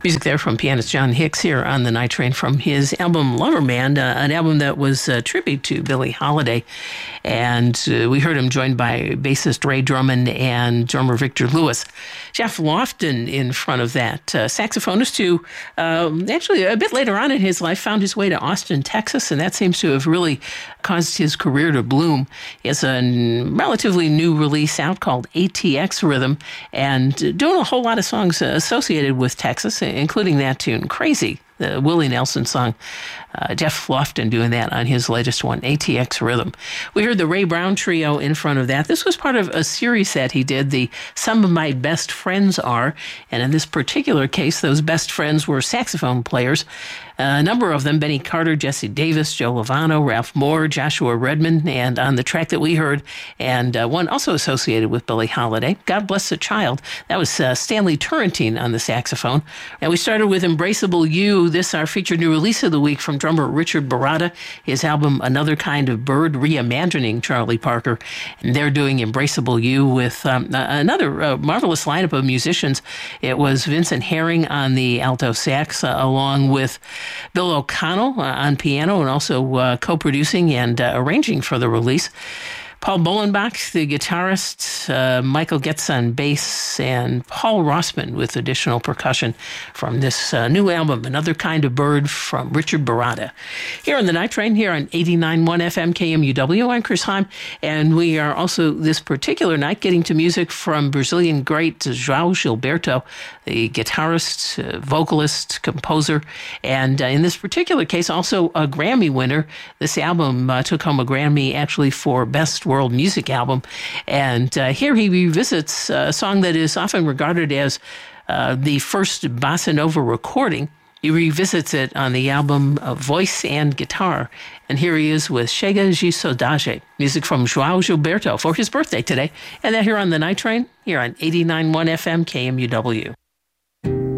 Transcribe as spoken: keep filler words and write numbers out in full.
Music there from pianist John Hicks here on the Night Train from his album Lover Man, uh, an album that was a tribute to Billie Holiday. And uh, we heard him joined by bassist Ray Drummond and drummer Victor Lewis. Jeff Lofton in front of that, uh, saxophonist who uh, actually a bit later on in his life found his way to Austin, Texas, and that seems to have really caused his career to bloom. He has a relatively new release out called A T X Rhythm, and doing a whole lot of songs associated with Texas, including that tune, Crazy, the Willie Nelson song. Uh, Jeff Lofton doing that on his latest one, A T X Rhythm. We heard the Ray Brown Trio in front of that. This was part of a series that he did, the Some of My Best Friends Are, and in this particular case, those best friends were saxophone players. Uh, a number of them, Benny Carter, Jesse Davis, Joe Lovano, Ralph Moore, Joshua Redman, and on the track that we heard, and uh, one also associated with Billie Holiday, God Bless the Child, that was uh, Stanley Turrentine on the saxophone. And we started with Embraceable You, this our featured new release of the week from drummer Richard Baratta, his album Another Kind of Bird, reimagining Charlie Parker. And they're doing Embraceable You with um, another uh, marvelous lineup of musicians. It was Vincent Herring on the alto sax, uh, along with Bill O'Connell uh, on piano, and also uh, co-producing and uh, arranging for the release. Paul Bolenbach, the guitarist, uh, Michael Getz on bass, and Paul Rossman with additional percussion from this uh, new album, Another Kind of Bird, from Richard Baratta. Here on the Night Train, here on eighty-nine point one F M K M U W, I'm Chris Heim, and we are also this particular night getting to music from Brazilian great João Gilberto, the guitarist, uh, vocalist, composer, and uh, in this particular case, also a Grammy winner. This album uh, took home a Grammy actually for Best World Music Album. And uh, here he revisits a song that is often regarded as uh, the first bossa nova recording. He revisits it on the album uh, Voice and Guitar. And here he is with Chega de Saudade, music from João Gilberto for his birthday today. And that here on the Night Train, here on eighty-nine point one F M K M U W.